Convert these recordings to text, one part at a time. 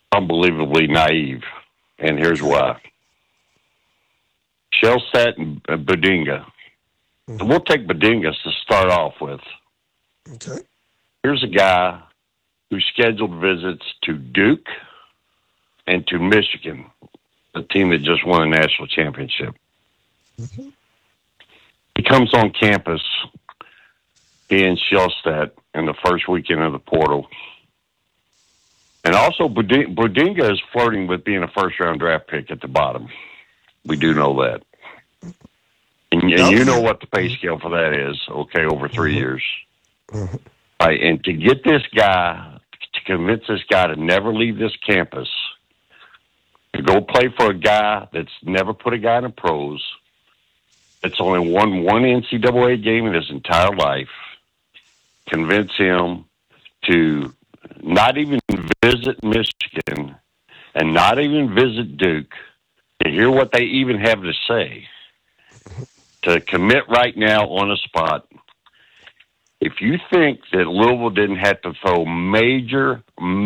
unbelievably naive, and here's why. Shellstat and Bedinga. Mm-hmm. We'll take Bedinga to start off with. Okay. Here's a guy who scheduled visits to Duke and to Michigan, the team that just won a national championship. Mm-hmm. He comes on campus in Shellstat in the first weekend of the portal. And also, Bedinga is flirting with being a first-round draft pick at the bottom. We do know that. And you know what the pay scale for that is, okay, over 3 years. Mm-hmm. Right, and to get this guy, to convince this guy to never leave this campus, to go play for a guy that's never put a guy in the pros, that's only won one NCAA game in his entire life, convince him to not even visit Michigan and not even visit Duke, to hear what they even have to say, to commit right now on the spot. If you think that Louisville didn't have to throw major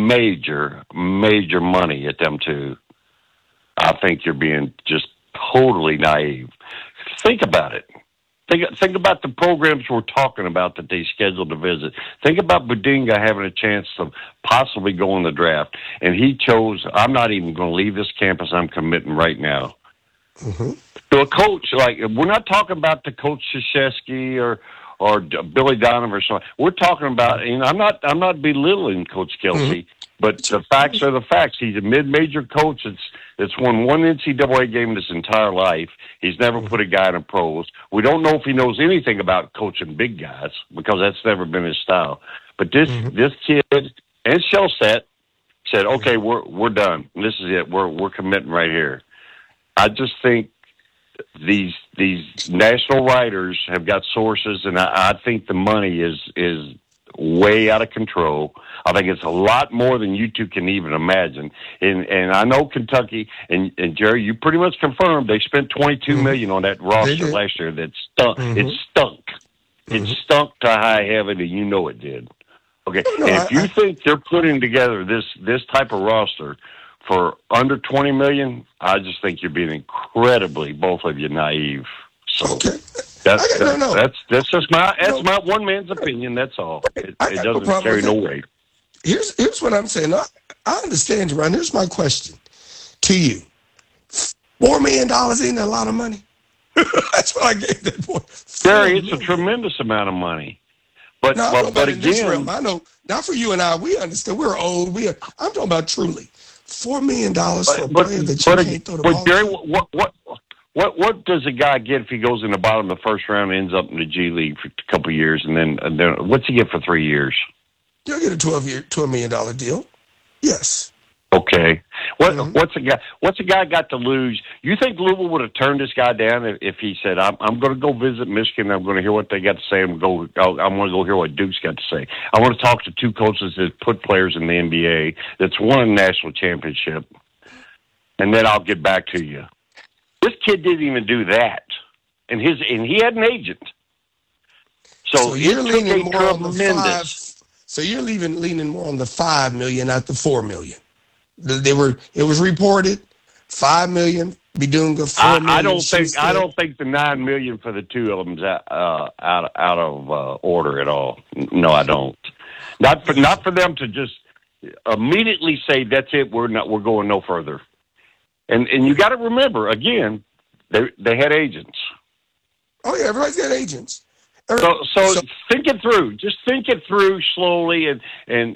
money at them two, I think you're being just totally naive. Think about it. Think about the programs we're talking about that they scheduled to visit. Think about Bedinga having a chance to possibly go in the draft, and he chose, I'm not even going to leave this campus. I'm committing right now. Mm-hmm. To a coach, like, we're not talking about the coach Krzyzewski or Billy Donovan or something. We're talking about, I'm not belittling Coach Kelsey, Mm-hmm. but the facts are the facts. He's a mid-major coach that's won one NCAA game in his entire life. He's never put a guy in a pros. We don't know if he knows anything about coaching big guys because that's never been his style. But this kid and Shellstat said, okay, we're done. This is it. We're committing right here. I just think these national writers have got sources, and I think the money is way out of control. I think it's a lot more than you two can even imagine. And I know Kentucky and Jerry, you pretty much confirmed they spent $22 million on that roster last year. That stunk. It stunk. It stunk to high heaven, and you know it did. Okay, No, and if you think they're putting together this type of roster for under $20 million, I just think you're being incredibly, both of you, naive. So that's just my one man's opinion. That's all. It doesn't carry no weight. Here's what I'm saying. I understand you, Ron. Here's my question to you: $4 million ain't a lot of money. That's what I gave that boy. Gary, it's a tremendous amount of money. But again, I know not for you and I. We understand. We're old. I'm talking about truly $4 million for a player that you can't throw the ball. But Jerry, what does a guy get if he goes in the bottom of the first round and ends up in the G League for a couple of years, and then what's he get for 3 years? You'll get a $12 million deal. Yes. Okay. What's a guy got to lose? You think Louisville would have turned this guy down if he said, "I'm going to go visit Michigan. I'm going to hear what they got to say. I'm going to go hear what Duke's got to say. I want to talk to two coaches that put players in the NBA that's won a national championship, and then I'll get back to you." This kid didn't even do that, and he had an agent. So you're leaning more on the five. So you're leaning more on the $5 million, not the $4 million. It was reported $5 million. Bedinga $4 million. I don't think the $9 million for the two of them's out of order at all. No, I don't. Not for them to just immediately say that's it. We're going no further. And you got to remember again, they had agents. Oh yeah, everybody's got agents. So think it through. Just think it through slowly and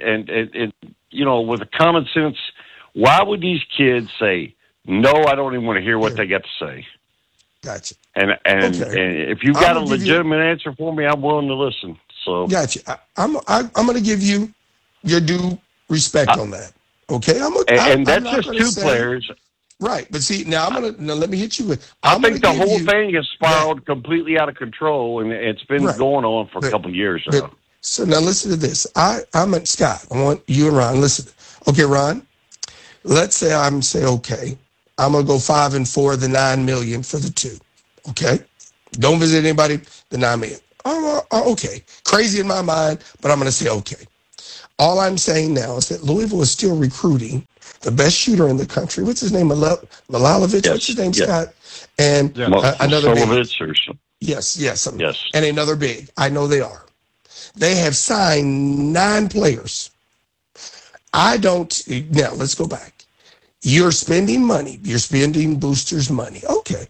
with a common sense. Why would these kids say, no, I don't even want to hear what they got to say? Gotcha. And if you've got a legitimate answer for me, I'm willing to listen. So gotcha. I'm going to give you your due respect on that. Okay? That's just two players. Right, but see, now let me hit you with. I think the whole thing has spiraled completely out of control, and it's been going on for a couple of years now. So now listen to this. I'm at Scott. I want you and Ron listen. Okay, Ron. Let's say okay, I'm gonna go 5 and 4, the $9 million for the two. Okay, don't visit anybody. The $9 million. Okay, crazy in my mind, but I'm gonna say okay. All I'm saying now is that Louisville is still recruiting the best shooter in the country. What's his name? Milalovich? Yes, What's his name, yes. Scott? And another big. Yes. And another big. I know they are. They have signed 9 players. Now let's go back. You're spending money. You're spending Boosters money. Okay.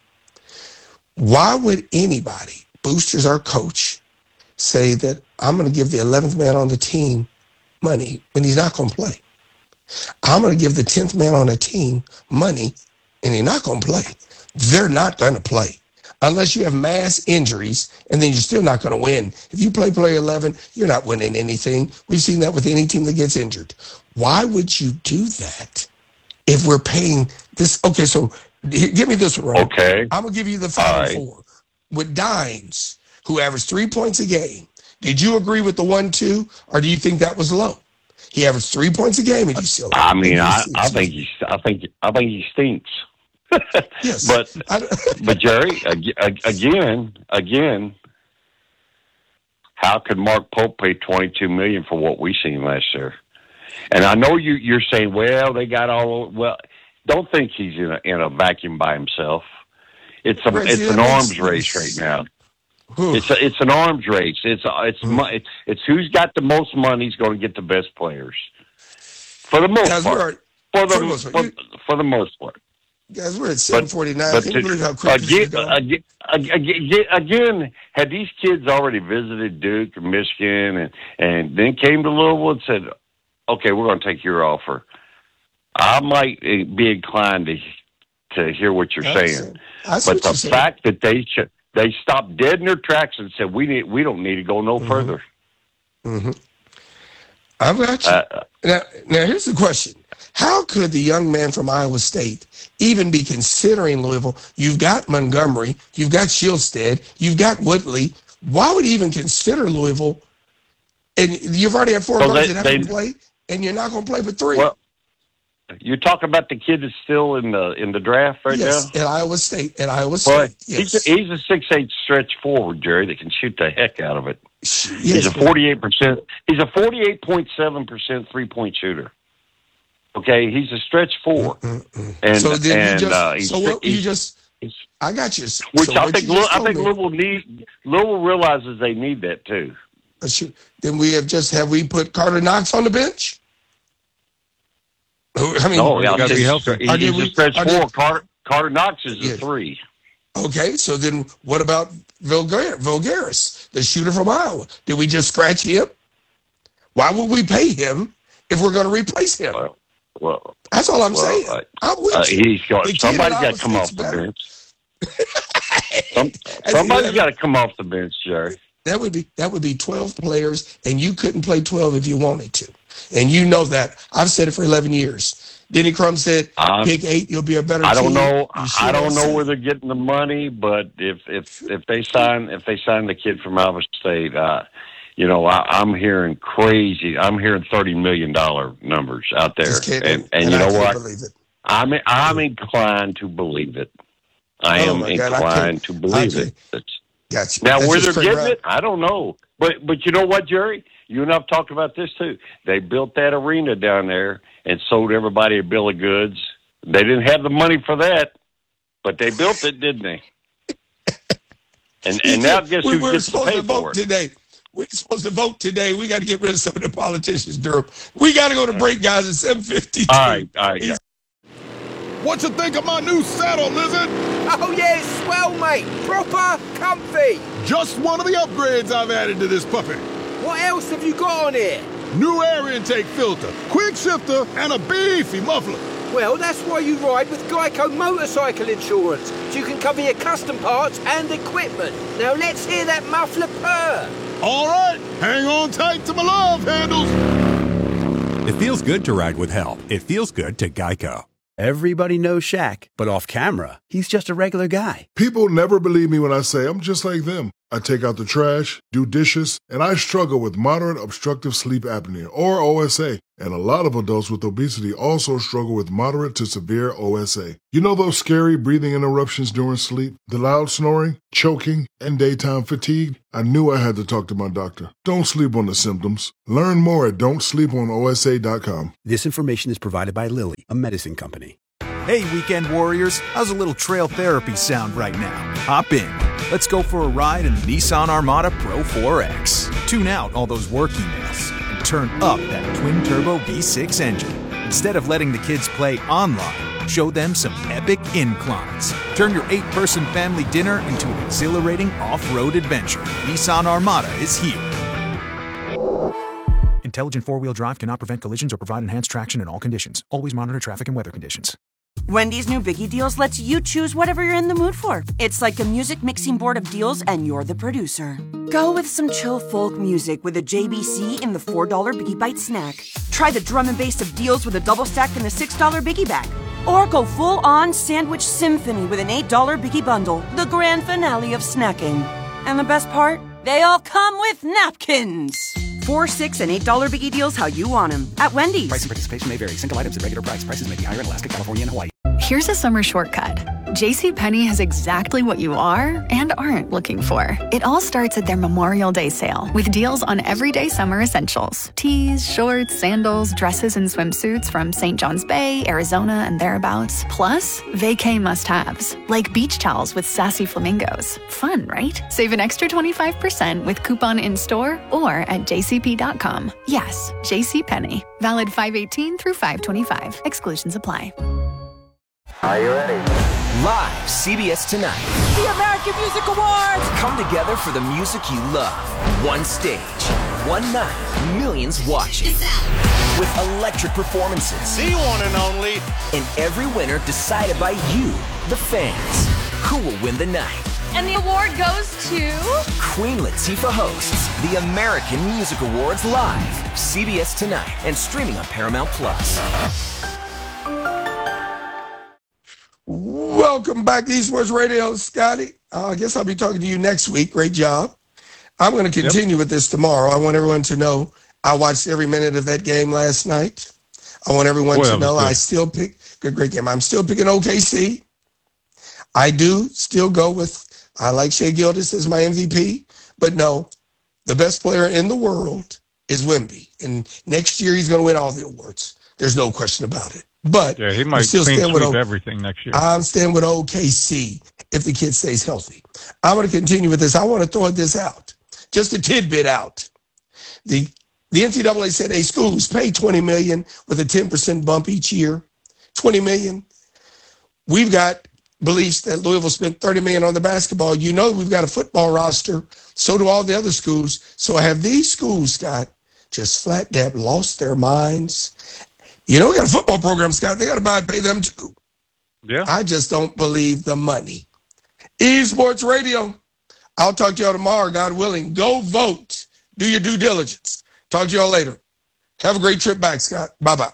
Why would anybody, Boosters our coach, say that I'm going to give the 11th man on the team money when he's not going to play? I'm going to give the 10th man on a team money and he's not going to play. They're not going to play unless you have mass injuries, and then you're still not going to win. If you play 11, you're not winning anything. We've seen that with any team that gets injured. Why would you do that if we're paying this? Okay, so give me this one, right? Okay. I'm going to give you the final 4 with Dines, who averaged 3 points a game. Did you agree with the 1-2, or do you think that was low? He averaged 3 points a game, and you still. I mean, I think he stinks. Yes, but Jerry, again, how could Mark Pope pay $22 million for what we seen last year? And I know you're saying, well, they got all. Well, don't think he's in a vacuum by himself. It's an arms race right now. It's an arms race. It's who's got the most money is going to get the best players. For the most part. For the most part. Guys, we're at 7:49. Can you believe how quick this is going? Again, had these kids already visited Duke or Michigan and then came to Louisville and said, okay, we're going to take your offer, I might be inclined to hear what you're saying. But the fact that they stopped dead in their tracks and said, we don't need to go no further. Mm-hmm. I've got you. Now, here's the question. How could the young man from Iowa State even be considering Louisville? You've got Montgomery, you've got Shilstead, you've got Woodley. Why would he even consider Louisville? And you've already had 4 months that haven't played, and you're not going to play for 3. Well, you're talking about the kid that's still in the draft right now? Yes, at Iowa State. Well, yes. He's a 6'8" stretch forward, Jerry, that can shoot the heck out of it. Yes, he's a 48%. He's a 48.7% 3-point shooter. Okay, he's a stretch 4. And so then I got you. Which I think Louisville realizes they need that too. Then have we put Carter Knox on the bench? I mean, no, got to be healthy. He's a stretch 4. Carter Knox is a 3. Okay, so then what about Voulgaris, the shooter from Iowa? Did we just scratch him? Why would we pay him if we're going to replace him? Well, that's all I'm saying. I'm with you. Somebody's got to come off the bench. Somebody's got to come off the bench, Jerry. That would be 12 players, and you couldn't play 12 if you wanted to. And you know that. I've said it for 11 years. Denny Crum said, pick 8, you'll be a better team. I don't know where they're getting the money, but if they sign the kid from Iowa State, I'm hearing crazy. I'm hearing $30 million numbers out there, and you know what? I'm inclined to believe it. I am inclined to believe it. Gotcha. Now, where they're getting it, I don't know. But you know what, Jerry? You and I've talked about this too. They built that arena down there and sold everybody a bill of goods. They didn't have the money for that, but they built it, didn't they? And now guess who gets to pay for it? Today. We're supposed to vote today. We got to get rid of some of the politicians, Durham. We got to go to break, guys, at 7:52. All right. Yeah. What you think of my new saddle, Lizard? Oh, yeah, it's swell, mate. Proper comfy. Just one of the upgrades I've added to this puppy. What else have you got on here? New air intake filter, quick shifter, and a beefy muffler. Well, that's why you ride with Geico Motorcycle Insurance, so you can cover your custom parts and equipment. Now let's hear that muffler purr. All right, hang on tight to my love handles. It feels good to ride with help. It feels good to Geico. Everybody knows Shaq, but off camera, he's just a regular guy. People never believe me when I say I'm just like them. I take out the trash, do dishes, and I struggle with moderate obstructive sleep apnea, or OSA. And a lot of adults with obesity also struggle with moderate to severe OSA. You know those scary breathing interruptions during sleep? The loud snoring, choking, and daytime fatigue? I knew I had to talk to my doctor. Don't sleep on the symptoms. Learn more at don'tsleeponosa.com. This information is provided by Lilly, a medicine company. Hey, weekend warriors, how's a little trail therapy sound right now? Hop in. Let's go for a ride in the Nissan Armada Pro 4X. Tune out all those work emails and turn up that twin-turbo V6 engine. Instead of letting the kids play online, show them some epic inclines. Turn your 8-person family dinner into an exhilarating off-road adventure. Nissan Armada is here. Intelligent four-wheel drive cannot prevent collisions or provide enhanced traction in all conditions. Always monitor traffic and weather conditions. Wendy's new Biggie Deals lets you choose whatever you're in the mood for. It's like a music mixing board of deals, and you're the producer. Go with some chill folk music with a JBC in the $4 Biggie Bite snack. Try the drum and bass of deals with a double stack in the $6 Biggie Bag. Or go full-on sandwich symphony with an $8 Biggie Bundle, the grand finale of snacking. And the best part? They all come with napkins. $4, $6, and $8 Biggie Deals how you want them at Wendy's. Price and participation may vary. Single items at regular price. Prices may be higher in Alaska, California, and Hawaii. Here's a summer shortcut. JCPenney has exactly what you are and aren't looking for. It all starts at their Memorial Day sale with deals on everyday summer essentials. Tees, shorts, sandals, dresses, and swimsuits from St. John's Bay, Arizona, and thereabouts. Plus, vacay must-haves, like beach towels with sassy flamingos. Fun, right? Save an extra 25% with coupon in-store or at jcp.com. Yes, JCPenney. Valid 5/18 through 5/25. Exclusions apply. Are you ready? Live, CBS Tonight. The American Music Awards! Come together for the music you love. One stage, one night, millions watching. With electric performances. The one and only. And every winner decided by you, the fans. Who will win the night? And the award goes to... Queen Latifah hosts the American Music Awards live. CBS Tonight and streaming on Paramount+. Welcome back to Esports Radio, Scotty. I guess I'll be talking to you next week. Great job. I'm going to continue with this tomorrow. I want everyone to know I watched every minute of that game last night. I want everyone to know I still pick great game. I'm still picking OKC. I do still go with, I like Shai Gilgeous as my MVP, but no, the best player in the world is Wemby. And next year he's going to win all the awards. There's no question about it. But yeah, he might still stand with everything next year. I'm staying with OKC if the kid stays healthy. I'm going to continue with this. I want to throw this out, just a tidbit out. The NCAA said, hey, schools pay $20 million with a 10% bump each year. $20 million. We've got beliefs that Louisville spent $30 million on the basketball. You know we've got a football roster. So do all the other schools. So have these schools, Scott, just flat dab lost their minds? You know, we got a football program, Scott. They got to pay them too. Yeah. I just don't believe the money. Esports Radio. I'll talk to y'all tomorrow, God willing. Go vote. Do your due diligence. Talk to y'all later. Have a great trip back, Scott. Bye-bye.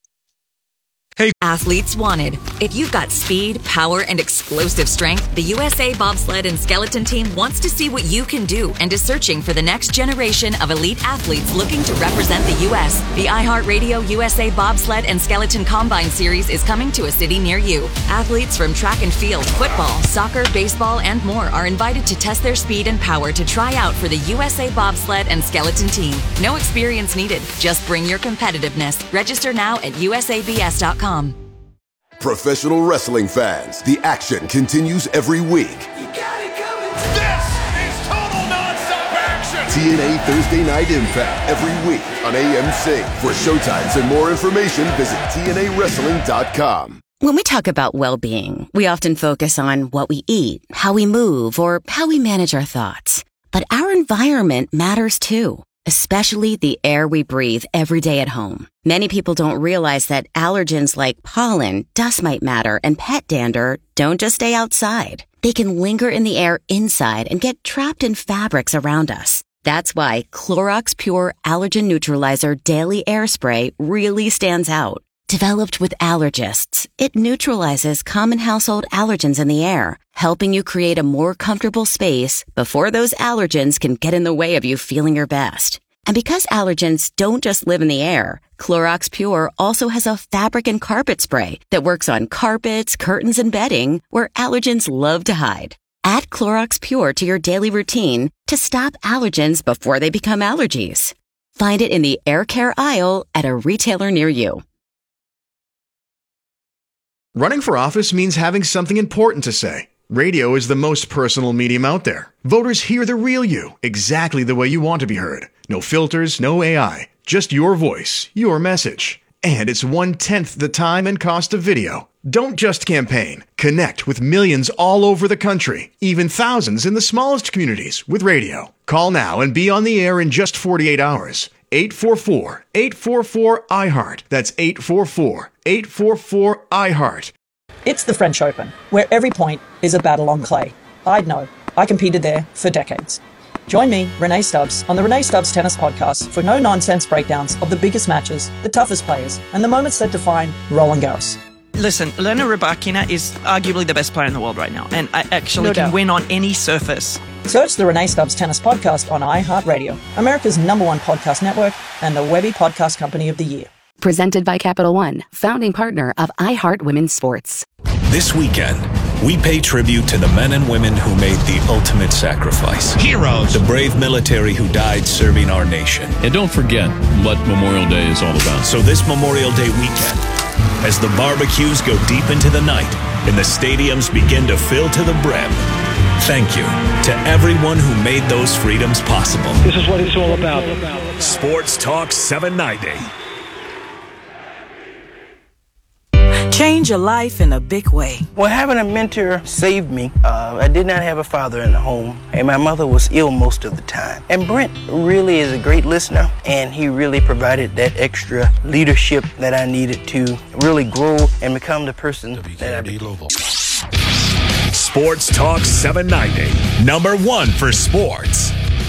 Hey, Athletes Wanted. If you've got speed, power, and explosive strength, the USA Bobsled and Skeleton Team wants to see what you can do and is searching for the next generation of elite athletes looking to represent the U.S. The iHeartRadio USA Bobsled and Skeleton Combine Series is coming to a city near you. Athletes from track and field, football, soccer, baseball, and more are invited to test their speed and power to try out for the USA Bobsled and Skeleton Team. No experience needed. Just bring your competitiveness. Register now at usabs.com. Professional wrestling fans, the action continues every week. You got it coming. This is total nonstop action. TNA Thursday Night Impact every week on AMC. For showtimes and more information, visit TNAWrestling.com. When we talk about well-being, we often focus on what we eat, how we move, or how we manage our thoughts. But our environment matters too. Especially the air we breathe every day at home. Many people don't realize that allergens like pollen, dust mite matter, and pet dander don't just stay outside. They can linger in the air inside and get trapped in fabrics around us. That's why Clorox Pure Allergen Neutralizer Daily Air Spray really stands out. Developed with allergists, it neutralizes common household allergens in the air, helping you create a more comfortable space before those allergens can get in the way of you feeling your best. And because allergens don't just live in the air, Clorox Pure also has a fabric and carpet spray that works on carpets, curtains, and bedding where allergens love to hide. Add Clorox Pure to your daily routine to stop allergens before they become allergies. Find it in the air care aisle at a retailer near you. Running for office means having something important to say. Radio is the most personal medium out there. Voters hear the real you, exactly the way you want to be heard. No filters, no AI, just your voice, your message. And it's 1/10 the time and cost of video. Don't just campaign. Connect with millions all over the country, even thousands in the smallest communities with radio. Call now and be on the air in just 48 hours. 844-844-iHeart. That's 844-844-iHeart. It's the French Open, where every point is a battle on clay. I'd know. I competed there for decades. Join me, Renee Stubbs, on the Renee Stubbs Tennis Podcast for no-nonsense breakdowns of the biggest matches, the toughest players, and the moments that define Roland Garros. Listen, Elena Rybakina is arguably the best player in the world right now, and I actually can win on any surface. Search the Renee Stubbs Tennis Podcast on iHeartRadio, America's #1 podcast network, and the Webby Podcast Company of the Year. Presented by Capital One, founding partner of iHeart Women's Sports. This weekend, we pay tribute to the men and women who made the ultimate sacrifice. Heroes! The brave military who died serving our nation. And don't forget what Memorial Day is all about. So this Memorial Day weekend, as the barbecues go deep into the night and the stadiums begin to fill to the brim, thank you to everyone who made those freedoms possible. This is what it's all about. Sports Talk 790. Change your life in a big way. Well, having a mentor saved me. I did not have a father in the home, and my mother was ill most of the time. And Brent really is a great listener, and he really provided that extra leadership that I needed to really grow and become the person that I became. Sports Talk 790, #1 for sports.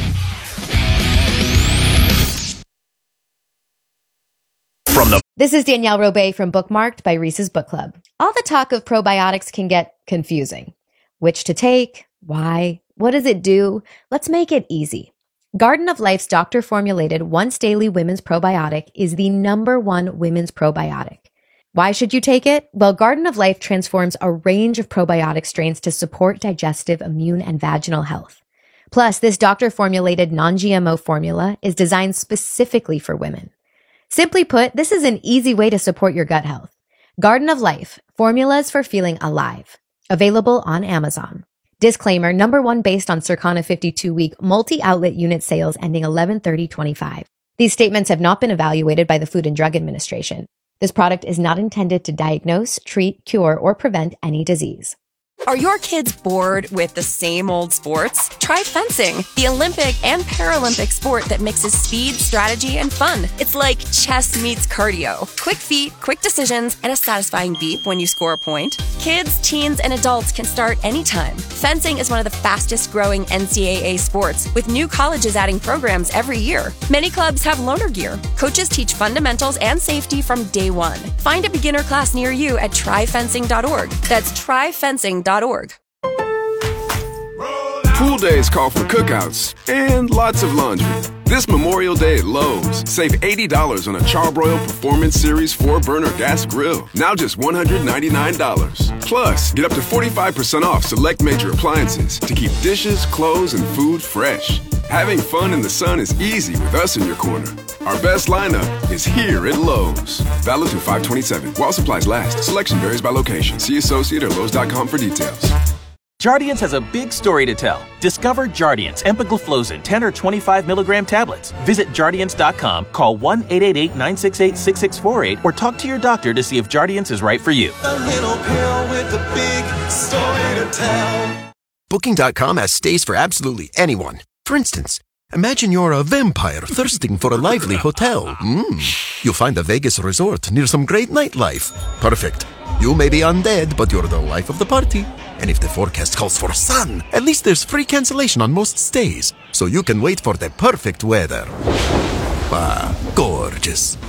This is Danielle Robay from Bookmarked by Reese's Book Club. All the talk of probiotics can get confusing. Which to take? Why? What does it do? Let's make it easy. Garden of Life's doctor-formulated once-daily women's probiotic is the #1 women's probiotic. Why should you take it? Well, Garden of Life transforms a range of probiotic strains to support digestive, immune, and vaginal health. Plus, this doctor-formulated non-GMO formula is designed specifically for women. Simply put, this is an easy way to support your gut health. Garden of Life, formulas for feeling alive. Available on Amazon. Disclaimer, #1 based on Circana 52-week multi-outlet unit sales ending 11/30/25. These statements have not been evaluated by the Food and Drug Administration. This product is not intended to diagnose, treat, cure, or prevent any disease. Are your kids bored with the same old sports? Try fencing, the Olympic and Paralympic sport that mixes speed, strategy, and fun. It's like chess meets cardio. Quick feet, quick decisions, and a satisfying beep when you score a point. Kids, teens, and adults can start anytime. Fencing is one of the fastest growing NCAA sports, with new colleges adding programs every year. Many clubs have loaner gear. Coaches teach fundamentals and safety from day one. Find a beginner class near you at tryfencing.org. That's tryfencing.org. Pool days call for cookouts and lots of laundry. This Memorial Day at Lowe's, save $80 on a Charbroil Performance Series 4-burner gas grill. Now just $199. Plus, get up to 45% off select major appliances to keep dishes, clothes, and food fresh. Having fun in the sun is easy with us in your corner. Our best lineup is here at Lowe's. Valid through 5/27. While supplies last. Selection varies by location. See associate or Lowe's.com for details. Jardiance has a big story to tell. Discover Jardiance empagliflozin 10 or 25 milligram tablets. Visit Jardiance.com, call 1-888-968-6648, or talk to your doctor to see if Jardiance is right for you. A little pill with a big story to tell. Booking.com has stays for absolutely anyone. For instance, imagine you're a vampire thirsting for a lively hotel. You'll find a Vegas resort near some great nightlife. Perfect. You may be undead, but you're the life of the party. And if the forecast calls for sun, at least there's free cancellation on most stays, so you can wait for the perfect weather. Gorgeous.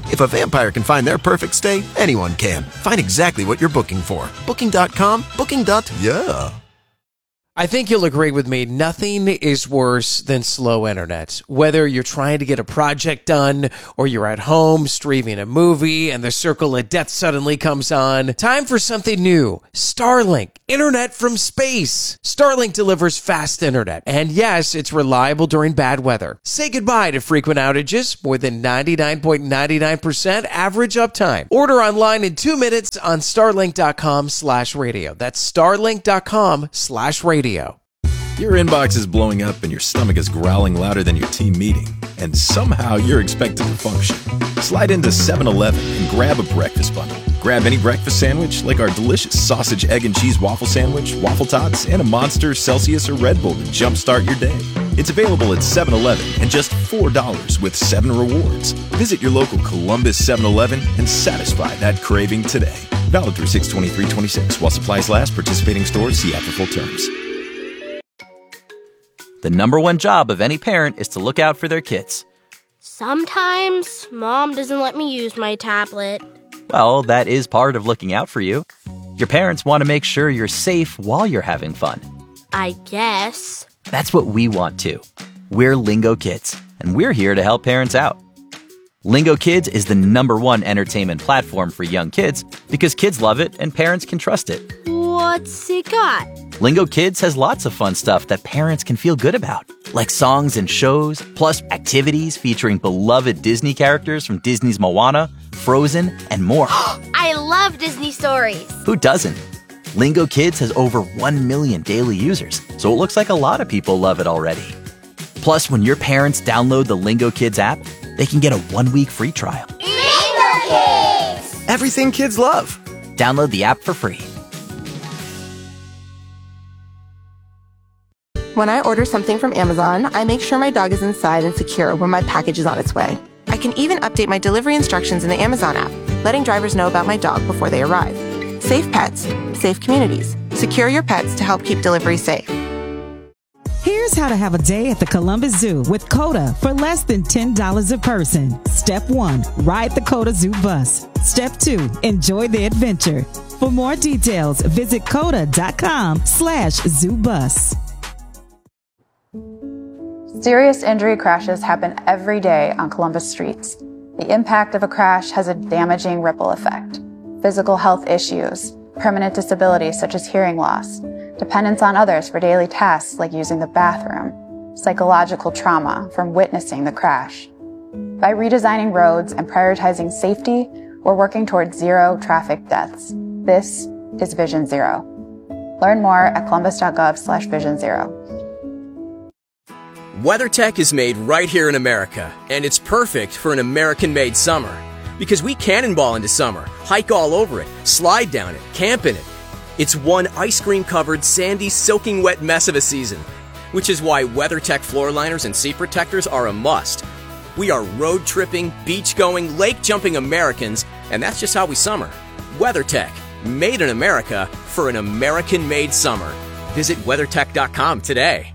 If a vampire can find their perfect stay, anyone can. Find exactly what you're booking for. Booking.com, booking.yeah. I think you'll agree with me, nothing is worse than slow internet. Whether you're trying to get a project done or you're at home streaming a movie and the circle of death suddenly comes on, time for something new. Starlink, internet from space. Starlink delivers fast internet. And yes, it's reliable during bad weather. Say goodbye to frequent outages, more than 99.99% average uptime. Order online in 2 minutes on starlink.com/radio. That's starlink.com/radio. Your inbox is blowing up and your stomach is growling louder than your team meeting, and somehow you're expected to function. Slide into 7-Eleven and grab a breakfast bundle. Grab any breakfast sandwich like our delicious sausage, egg, and cheese waffle sandwich, waffle tots, and a Monster, Celsius, or Red Bull to jumpstart your day. It's available at 7-Eleven and just $4 with 7 rewards. Visit your local Columbus 7-Eleven and satisfy that craving today. Valid through 6/23/26 while supplies last. Participating stores, see app for full terms. The number one job of any parent is to look out for their kids. Sometimes Mom doesn't let me use my tablet. Well, that is part of looking out for you. Your parents want to make sure you're safe while you're having fun. I guess. That's what we want too. We're Lingo Kids, and we're here to help parents out. Lingo Kids is the number one entertainment platform for young kids because kids love it and parents can trust it. What's it got? Lingo Kids has lots of fun stuff that parents can feel good about, like songs and shows, plus activities featuring beloved Disney characters from Disney's Moana, Frozen, and more. I love Disney stories. Who doesn't? Lingo Kids has over 1 million daily users, so it looks like a lot of people love it already. Plus, when your parents download the Lingo Kids app, they can get a 1-week free trial. Lingo Kids! Everything kids love. Download the app for free. When I order something from Amazon, I make sure my dog is inside and secure when my package is on its way. I can even update my delivery instructions in the Amazon app, letting drivers know about my dog before they arrive. Safe pets, safe communities. Secure your pets to help keep delivery safe. Here's how to have a day at the Columbus Zoo with COTA for less than $10 a person. Step 1, ride the COTA Zoo bus. Step 2, enjoy the adventure. For more details, visit COTA.com/zoobus. Serious injury crashes happen every day on Columbus streets. The impact of a crash has a damaging ripple effect. Physical health issues, permanent disabilities such as hearing loss, dependence on others for daily tasks like using the bathroom, psychological trauma from witnessing the crash. By redesigning roads and prioritizing safety, we're working towards zero traffic deaths. This is Vision Zero. Learn more at columbus.gov/Vision Zero. WeatherTech is made right here in America, and it's perfect for an American-made summer. Because we cannonball into summer, hike all over it, slide down it, camp in it. It's one ice cream-covered, sandy, soaking wet mess of a season, which is why WeatherTech floor liners and seat protectors are a must. We are road-tripping, beach-going, lake-jumping Americans, and that's just how we summer. WeatherTech, made in America for an American-made summer. Visit WeatherTech.com today.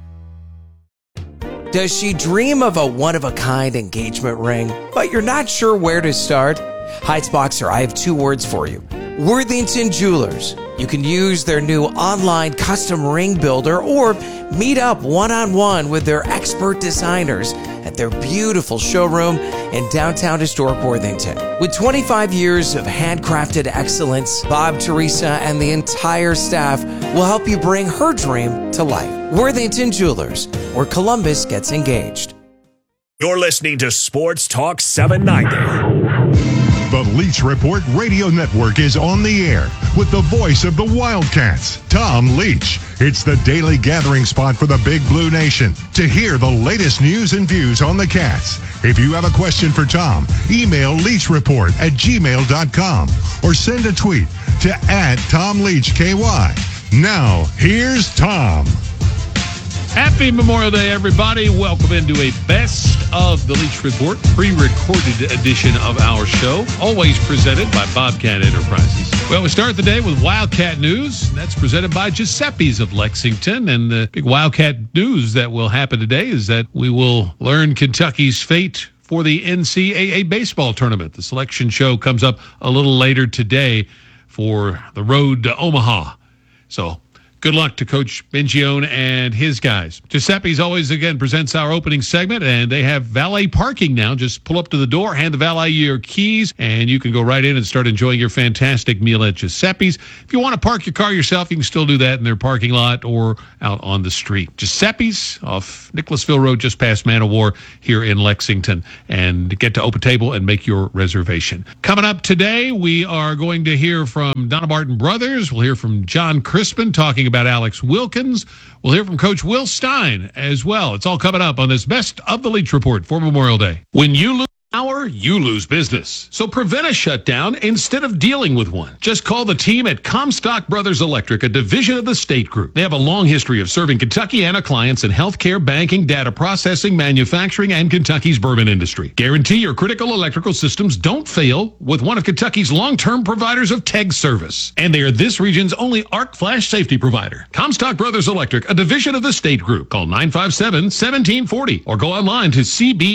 Does she dream of a one-of-a-kind engagement ring, but you're not sure where to start? Heights Boxer, I have 2 words for you. Worthington Jewelers. You can use their new online custom ring builder or meet up one-on-one with their expert designers at their beautiful showroom in downtown historic Worthington. With 25 years of handcrafted excellence, Bob, Teresa, and the entire staff will help you bring her dream to life. Worthington Jewelers, where Columbus gets engaged. You're listening to Sports Talk 790. The Leach Report Radio Network is on the air with the voice of the Wildcats, Tom Leach. It's the daily gathering spot for the Big Blue Nation to hear the latest news and views on the Cats. If you have a question for Tom, email leachreport@gmail.com or send a tweet to @TomLeachKY. Now, here's Tom. Happy Memorial Day, everybody. Welcome into a Best of the Leach Report pre-recorded edition of our show, always presented by Bobcat Enterprises. Well, we start the day with Wildcat News. That's presented by Giuseppe's of Lexington. And the big Wildcat news that will happen today is that we will learn Kentucky's fate for the NCAA baseball tournament. The selection show comes up a little later today for the road to Omaha. So good luck to Coach Bengione and his guys. Giuseppe's always, again, presents our opening segment, and they have valet parking now. Just pull up to the door, hand the valet your keys, and you can go right in and start enjoying your fantastic meal at Giuseppe's. If you want to park your car yourself, you can still do that in their parking lot or out on the street. Giuseppe's off Nicholasville Road, just past Man of War here in Lexington. And get to Open Table and make your reservation. Coming up today, we are going to hear from Donna Barton Brothers. We'll hear from John Crispin talking about Alex Wilkins. We'll hear from Coach Will Stein as well. It's all coming up on this Best of the Leach Report for Memorial Day. When you lose power, you lose business. So prevent a shutdown instead of dealing with one. Just call the team at Comstock Brothers Electric, a division of the State Group. They have a long history of serving Kentuckiana clients in healthcare, banking, data processing, manufacturing, and Kentucky's bourbon industry. Guarantee your critical electrical systems don't fail with one of Kentucky's long-term providers of TEG service. And they are this region's only arc flash safety provider. Comstock Brothers Electric, a division of the State Group. Call 957-1740 or go online to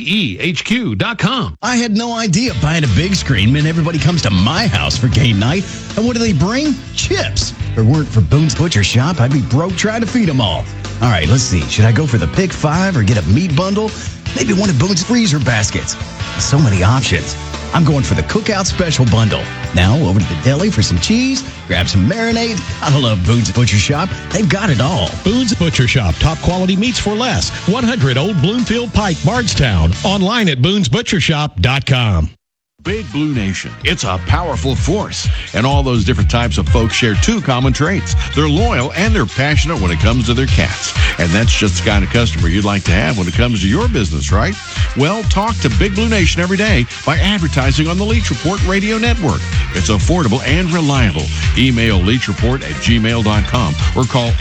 cbehq.com. I had no idea buying a big screen meant everybody comes to my house for game night. And what do they bring? Chips. If it weren't for Boone's Butcher Shop, I'd be broke trying to feed them all. All right, let's see. Should I go for the Pick 5 or get a meat bundle? Maybe one of Boone's freezer baskets. So many options. I'm going for the Cookout Special Bundle. Now over to the deli for some cheese, grab some marinade. I love Boone's Butcher Shop. They've got it all. Boone's Butcher Shop. Top quality meats for less. 100 Old Bloomfield Pike, Bardstown. Online at boonesbutchershop.com. Big Blue Nation. It's a powerful force, and all those different types of folks share two common traits. They're loyal and they're passionate when it comes to their cats. And that's just the kind of customer you'd like to have when it comes to your business, right? Well, talk to Big Blue Nation every day by advertising on the Leach Report Radio Network. It's affordable and reliable. Email leachreport@gmail.com or call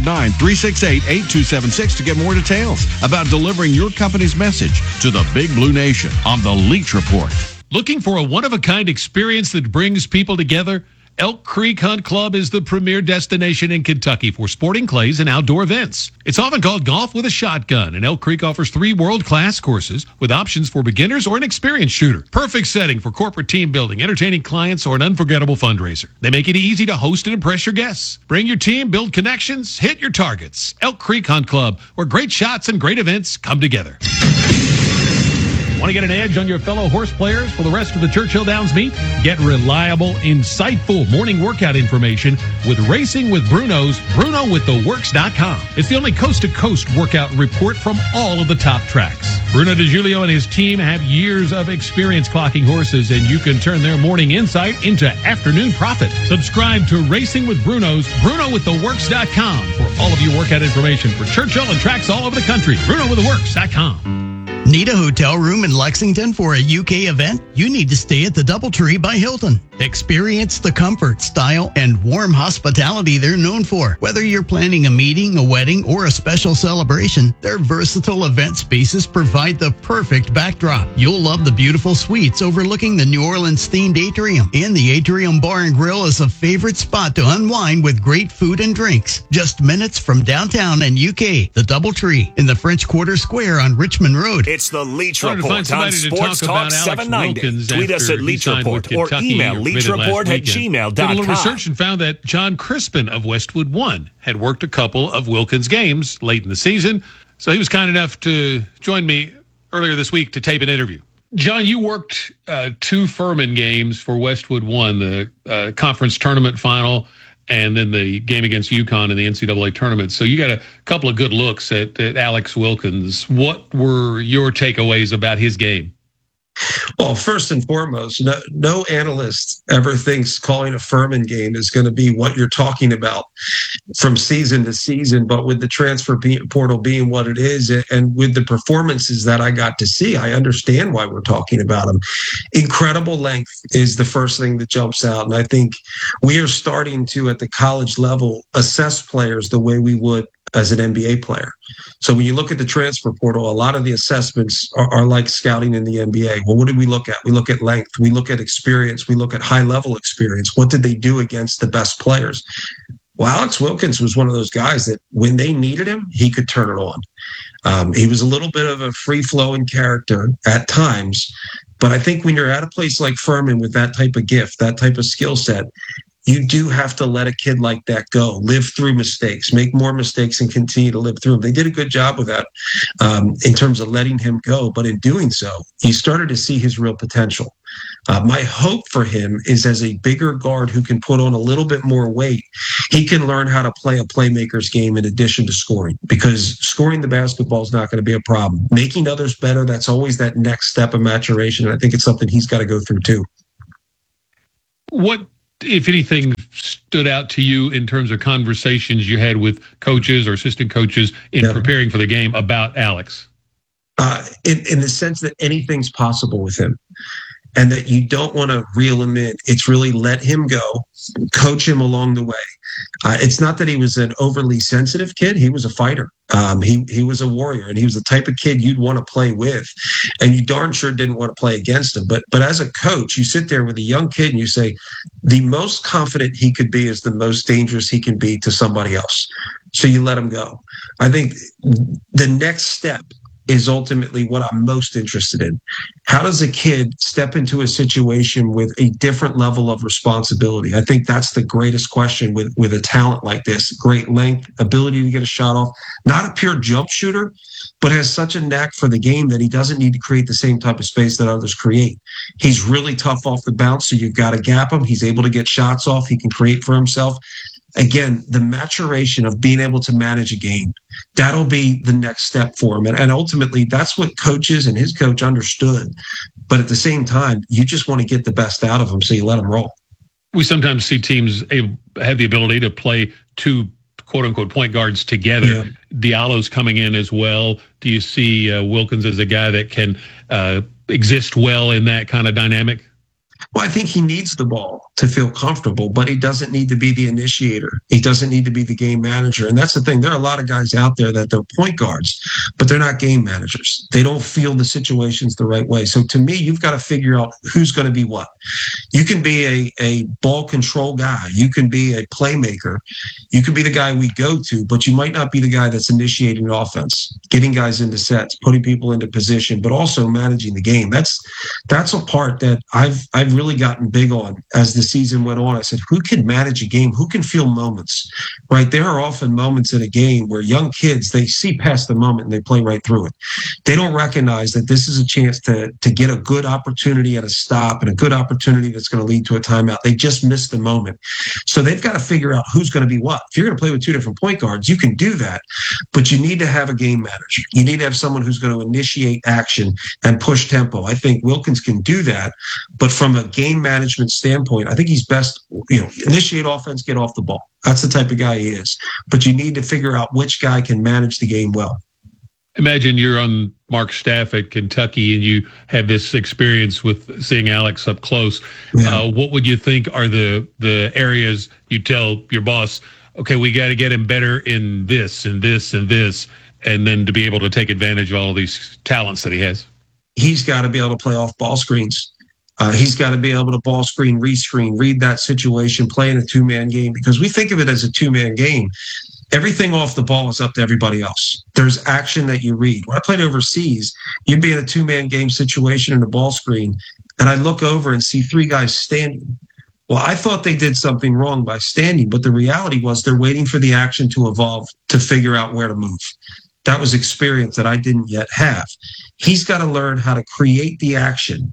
859-368-8276 to get more details about delivering your company's message to the Big Blue Nation on the Leach Report. Looking for a one-of-a-kind experience that brings people together? Elk Creek Hunt Club is the premier destination in Kentucky for sporting clays and outdoor events. It's often called golf with a shotgun, and Elk Creek offers 3 world-class courses with options for beginners or an experienced shooter. Perfect setting for corporate team building, entertaining clients, or an unforgettable fundraiser. They make it easy to host and impress your guests. Bring your team, build connections, hit your targets. Elk Creek Hunt Club, where great shots and great events come together. Want to get an edge on your fellow horse players for the rest of the Churchill Downs meet? Get reliable, insightful morning workout information with Racing with Bruno's BrunoWithTheWorks.com. It's the only coast-to-coast workout report from all of the top tracks. Bruno DeGiulio and his team have years of experience clocking horses, and you can turn their morning insight into afternoon profit. Subscribe to Racing with Bruno's BrunoWithTheWorks.com for all of your workout information for Churchill and tracks all over the country. BrunoWithTheWorks.com. Need a hotel room in Lexington for a UK event? You need to stay at the DoubleTree by Hilton. Experience the comfort, style, and warm hospitality they're known for. Whether you're planning a meeting, a wedding, or a special celebration, their versatile event spaces provide the perfect backdrop. You'll love the beautiful suites overlooking the New Orleans-themed atrium. And the Atrium Bar and Grill is a favorite spot to unwind with great food and drinks. Just minutes from downtown and UK, the DoubleTree in the French Quarter Square on Richmond Road. It's the Leach Report on Sports Talk 790. Tweet us at Leach Report or email leachreport@gmail.com. Did a little research and found that John Crispin of Westwood One had worked a couple of Wilkins games late in the season, so he was kind enough to join me earlier this week to tape an interview. John, you worked 2 Furman games for Westwood One, the conference tournament final, and then the game against UConn in the NCAA tournament. So you got a couple of good looks at Alex Wilkins. What were your takeaways about his game? Well, first and foremost, no analyst ever thinks calling a Furman game is going to be what you're talking about from season to season. But with the transfer portal being what it is, and with the performances that I got to see, I understand why we're talking about him. Incredible length is the first thing that jumps out. And I think we are starting to, at the college level, assess players the way we would as an NBA player. So when you look at the transfer portal, a lot of the assessments are like scouting in the NBA. Well, what do we look at? We look at length. We look at experience. We look at high-level experience. What did they do against the best players? Well, Alex Wilkins was one of those guys that when they needed him, he could turn it on. He was a little bit of a free-flowing character at times, but I think when you're at a place like Furman with that type of gift, that type of skill set, you do have to let a kid like that go, live through mistakes, make more mistakes, and continue to live through them. They did a good job with that in terms of letting him go. But in doing so, he started to see his real potential. My hope for him is as a bigger guard who can put on a little bit more weight, he can learn how to play a playmaker's game in addition to scoring, because scoring the basketball is not going to be a problem. Making others better, that's always that next step of maturation. And I think it's something he's got to go through too. What, if anything, stood out to you in terms of conversations you had with coaches or assistant coaches in preparing for the game about Alex? In the sense that anything's possible with him and that you don't want to reel him in. It's really let him go, coach him along the way. It's not that he was an overly sensitive kid. He was a fighter. He was a warrior, and he was the type of kid you'd want to play with, and you darn sure didn't want to play against him. But as a coach, you sit there with a young kid and you say, the most confident he could be is the most dangerous he can be to somebody else. So you let him go. I think the next step is ultimately what I'm most interested in. How does a kid step into a situation with a different level of responsibility? I think that's the greatest question with a talent like this. Great length, ability to get a shot off, not a pure jump shooter, but has such a knack for the game that he doesn't need to create the same type of space that others create. He's really tough off the bounce, so you've got to gap him. He's able to get shots off. He can create for himself. Again, the maturation of being able to manage a game, that'll be the next step for him. And ultimately, that's what coaches and his coach understood. But at the same time, you just want to get the best out of him, so you let him roll. We sometimes see teams have the ability to play two quote-unquote point guards together. Yeah. Diallo's coming in as well. Do you see Wilkins as a guy that can exist well in that kind of dynamic? Well, I think he needs the ball to feel comfortable, but he doesn't need to be the initiator. He doesn't need to be the game manager. And that's the thing. There are a lot of guys out there that they're point guards, but they're not game managers. They don't feel the situations the right way. So to me, you've got to figure out who's going to be what. You can be a ball control guy. You can be a playmaker. You can be the guy we go to, but you might not be the guy that's initiating offense, getting guys into sets, putting people into position, but also managing the game. That's a part that I've really gotten big on as the season went on. I said, who can manage a game? Who can feel moments, right? There are often moments in a game where young kids, they see past the moment and they play right through it. They don't recognize that this is a chance to get a good opportunity at a stop and a good opportunity that's going to lead to a timeout. They just miss the moment. So they've got to figure out who's going to be what. If you're going to play with two different point guards, you can do that, but you need to have a game manager. You need to have someone who's going to initiate action and push tempo. I think Wilkins can do that, but from a game management standpoint, I think he's best, initiate offense, get off the ball. That's the type of guy he is. But you need to figure out which guy can manage the game well. Imagine you're on Mark's staff at Kentucky and you have this experience with seeing Alex up close. Yeah. What would you think are the areas you tell your boss, okay, we got to get him better in this and this and this, and then to be able to take advantage of all of these talents that he has? He's got to be able to play off ball screens. He's got to be able to ball screen, rescreen, read that situation, play in a two-man game, because we think of it as a two-man game. Everything off the ball is up to everybody else. There's action that you read. When I played overseas, you'd be in a two-man game situation in a ball screen, and I look over and see three guys standing. Well, I thought they did something wrong by standing, but the reality was they're waiting for the action to evolve to figure out where to move. That was experience that I didn't yet have. He's got to learn how to create the action,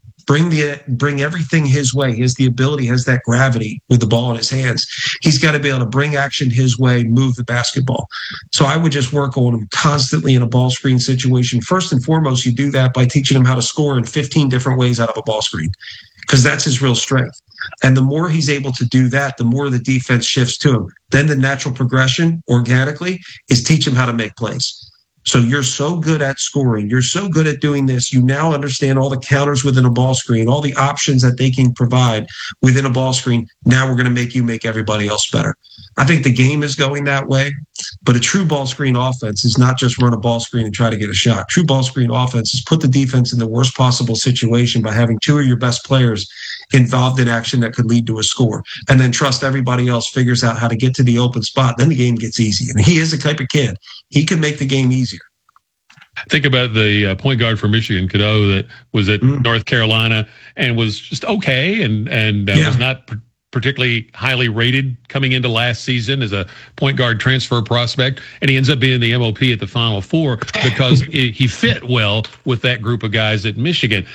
bring everything his way. He has the ability, has that gravity with the ball in his hands. He's got to be able to bring action his way, move the basketball. So I would just work on him constantly in a ball screen situation. First and foremost, you do that by teaching him how to score in 15 different ways out of a ball screen, because that's his real strength. And the more he's able to do that, the more the defense shifts to him. Then the natural progression organically is teach him how to make plays. So you're so good at scoring. You're so good at doing this. You now understand all the counters within a ball screen, all the options that they can provide within a ball screen. Now we're going to make you make everybody else better. I think the game is going that way, but a true ball screen offense is not just run a ball screen and try to get a shot. True ball screen offense is put the defense in the worst possible situation by having two of your best players involved in action that could lead to a score, and then trust everybody else figures out how to get to the open spot. Then the game gets easy. And he is the type of kid, he can make the game easier. Think about the point guard for Michigan, Cadeau, that was at North Carolina and was just okay and was not particularly highly rated coming into last season as a point guard transfer prospect. And he ends up being the MOP at the Final Four because he fit well with that group of guys at Michigan.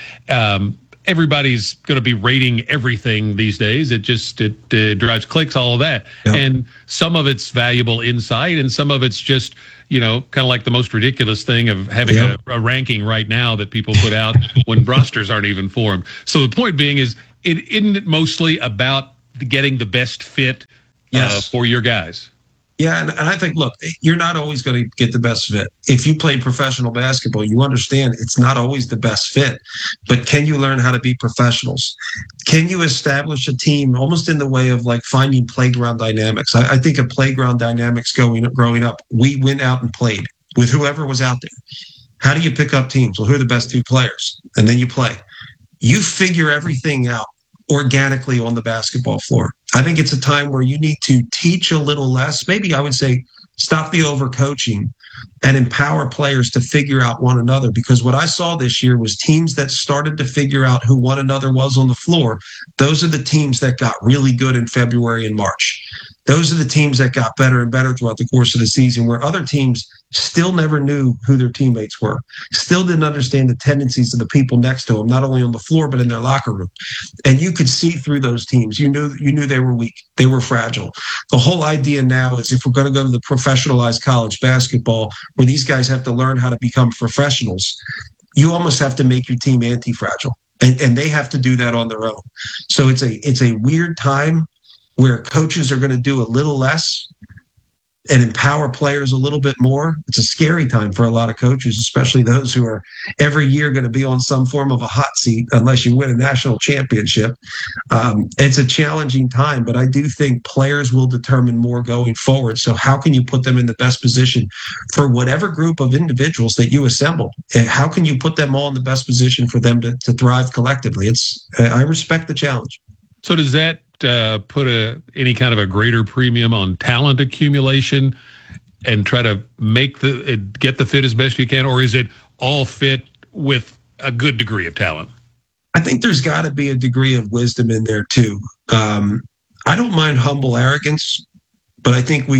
Everybody's going to be rating everything these days. It drives clicks, all of that. Yep. And some of it's valuable insight and some of it's just, kind of like the most ridiculous thing of having a ranking right now that people put out when rosters aren't even formed. So the point being is, isn't it mostly about getting the best fit for your guys? Yeah, and I think, look, you're not always going to get the best fit. If you play professional basketball, you understand it's not always the best fit. But can you learn how to be professionals? Can you establish a team almost in the way of like finding playground dynamics? I think of playground dynamics growing up. We went out and played with whoever was out there. How do you pick up teams? Well, who are the best two players? And then you play. You figure everything out organically on the basketball floor. I think it's a time where you need to teach a little less. Maybe I would say stop the overcoaching and empower players to figure out one another. Because what I saw this year was teams that started to figure out who one another was on the floor. Those are the teams that got really good in February and March. Those are the teams that got better and better throughout the course of the season, where other teams still never knew who their teammates were, still didn't understand the tendencies of the people next to them, not only on the floor, but in their locker room. And you could see through those teams. You knew they were weak. They were fragile. The whole idea now is if we're going to go to the professionalized college basketball, where these guys have to learn how to become professionals, you almost have to make your team anti-fragile. And they have to do that on their own. So it's a weird time where coaches are going to do a little less and empower players a little bit more. It's a scary time for a lot of coaches, especially those who are every year going to be on some form of a hot seat unless you win a national championship. It's a challenging time, but I do think players will determine more going forward. So how can you put them in the best position for whatever group of individuals that you assemble? And how can you put them all in the best position for them to thrive collectively? I respect the challenge. So does that put any kind of a greater premium on talent accumulation and try to get the fit as best you can, or is it all fit with a good degree of talent? I think there's got to be a degree of wisdom in there too. I don't mind humble arrogance, but I think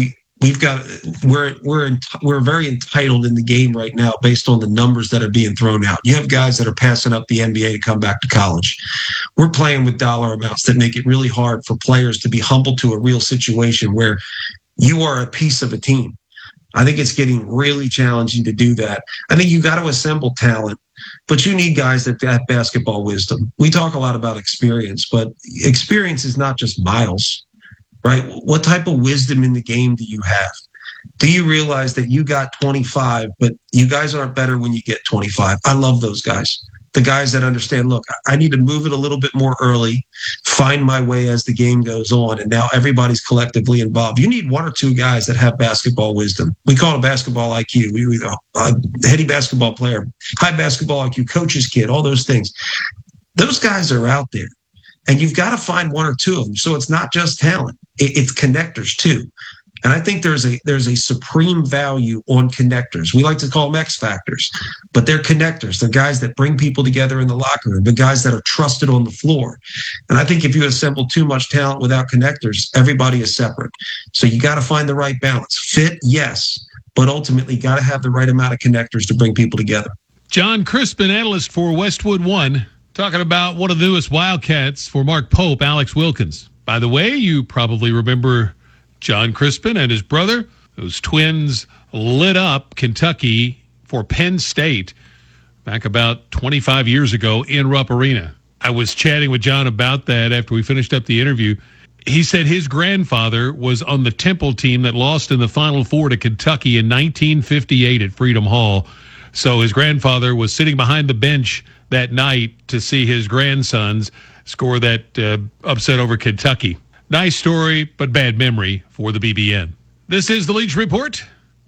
we're very entitled in the game right now based on the numbers that are being thrown out. You have guys that are passing up the NBA to come back to college. We're playing with dollar amounts that make it really hard for players to be humble to a real situation where you are a piece of a team. I think it's getting really challenging to do that. I think you got to assemble talent, but you need guys that have basketball wisdom. We talk a lot about experience, but experience is not just miles. Right? What type of wisdom in the game do you have? Do you realize that you got 25, but you guys aren't better when you get 25? I love those guys. The guys that understand, look, I need to move it a little bit more early, find my way as the game goes on, and now everybody's collectively involved. You need one or two guys that have basketball wisdom. We call it basketball IQ. We heady basketball player, high basketball IQ, coach's kid, all those things. Those guys are out there. And you've got to find one or two of them. So it's not just talent. It's connectors too. And I think there's a supreme value on connectors. We like to call them X factors, but they're connectors. They're guys that bring people together in the locker room, the guys that are trusted on the floor. And I think if you assemble too much talent without connectors, everybody is separate. So you got to find the right balance. Fit, yes, but ultimately got to have the right amount of connectors to bring people together. John Crispin, analyst for Westwood One, talking about one of the newest Wildcats for Mark Pope, Alex Wilkins. By the way, you probably remember John Crispin and his brother. Those twins lit up Kentucky for Penn State back about 25 years ago in Rupp Arena. I was chatting with John about that after we finished up the interview. He said his grandfather was on the Temple team that lost in the Final Four to Kentucky in 1958 at Freedom Hall. So his grandfather was sitting behind the bench that night to see his grandsons score that upset over Kentucky. Nice story, but bad memory for the BBN. This is the Leach Report.